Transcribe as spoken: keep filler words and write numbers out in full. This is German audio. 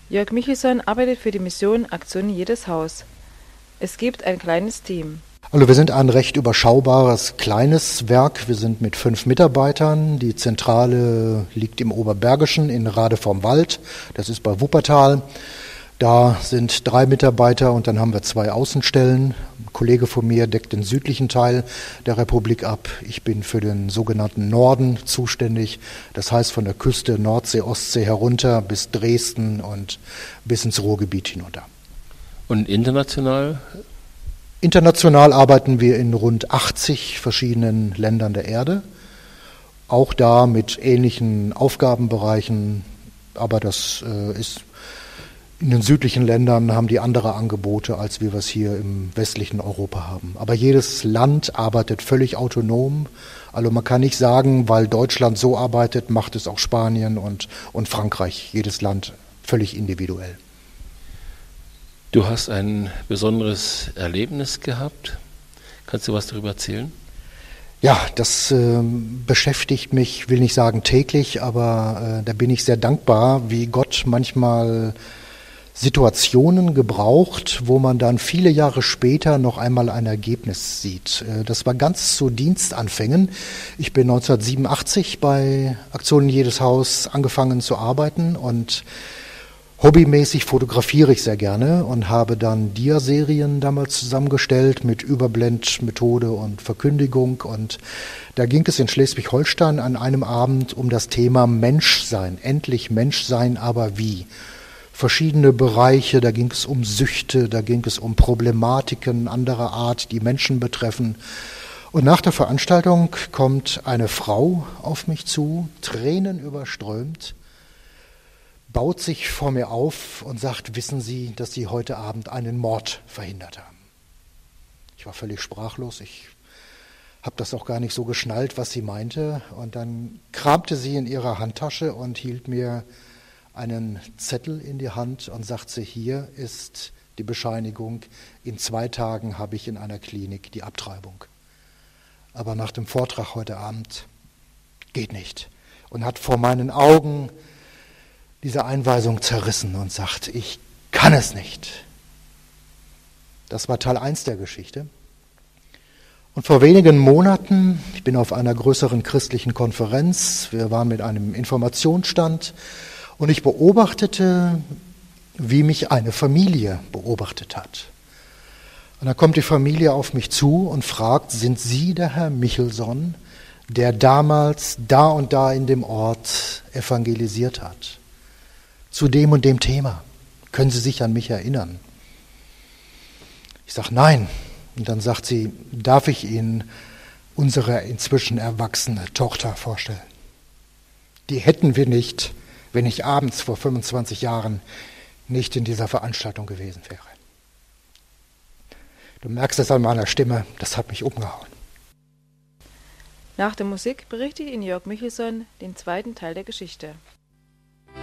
Jörg Michelson arbeitet für die Mission Aktion Jedes Haus. Es gibt ein kleines Team. Also wir sind ein recht überschaubares, kleines Werk. Wir sind mit fünf Mitarbeitern. Die Zentrale liegt im Oberbergischen in Rade vorm Wald. Das ist bei Wuppertal. Da sind drei Mitarbeiter und dann haben wir zwei Außenstellen. Ein Kollege von mir deckt den südlichen Teil der Republik ab. Ich bin für den sogenannten Norden zuständig. Das heißt von der Küste Nordsee, Ostsee herunter bis Dresden und bis ins Ruhrgebiet hinunter. Und international? International arbeiten wir in rund achtzig verschiedenen Ländern der Erde. Auch da mit ähnlichen Aufgabenbereichen, aber das äh, ist in den südlichen Ländern haben die andere Angebote, als wir es hier im westlichen Europa haben. Aber jedes Land arbeitet völlig autonom. Also man kann nicht sagen, weil Deutschland so arbeitet, macht es auch Spanien und, und Frankreich. Jedes Land völlig individuell. Du hast ein besonderes Erlebnis gehabt. Kannst du was darüber erzählen? Ja, das äh, beschäftigt mich, will nicht sagen täglich, aber äh, da bin ich sehr dankbar, wie Gott manchmal Situationen gebraucht, wo man dann viele Jahre später noch einmal ein Ergebnis sieht. Das war ganz zu Dienstanfängen. Ich bin neunzehnhundertsiebenundachtzig bei Aktion Jedes Haus angefangen zu arbeiten und hobbymäßig fotografiere ich sehr gerne und habe dann Diaserien damals zusammengestellt mit Überblendmethode und Verkündigung. Und da ging es in Schleswig-Holstein an einem Abend um das Thema Menschsein. Endlich Menschsein, aber wie? Verschiedene Bereiche, da ging es um Süchte, da ging es um Problematiken anderer Art, die Menschen betreffen. Und nach der Veranstaltung kommt eine Frau auf mich zu, tränenüberströmt, baut sich vor mir auf und sagt, wissen Sie, dass Sie heute Abend einen Mord verhindert haben? Ich war völlig sprachlos, ich habe das auch gar nicht so geschnallt, was sie meinte. Und dann kramte sie in ihrer Handtasche und hielt mir einen Zettel in die Hand und sagte, hier ist die Bescheinigung, in zwei Tagen habe ich in einer Klinik die Abtreibung. Aber nach dem Vortrag heute Abend geht nicht. Und hat vor meinen Augen diese Einweisung zerrissen und sagt, ich kann es nicht. Das war Teil eins der Geschichte. Und vor wenigen Monaten, ich bin auf einer größeren christlichen Konferenz, wir waren mit einem Informationsstand, und ich beobachtete, wie mich eine Familie beobachtet hat. Und dann kommt die Familie auf mich zu und fragt, sind Sie der Herr Michelson, der damals da und da in dem Ort evangelisiert hat? Zu dem und dem Thema. Können Sie sich an mich erinnern? Ich sage, nein. Und dann sagt sie, darf ich Ihnen unsere inzwischen erwachsene Tochter vorstellen? Die hätten wir nicht, wenn ich abends vor fünfundzwanzig Jahren nicht in dieser Veranstaltung gewesen wäre. Du merkst es an meiner Stimme, das hat mich umgehauen. Nach der Musik berichtet Ihnen Jörg Michelson den zweiten Teil der Geschichte.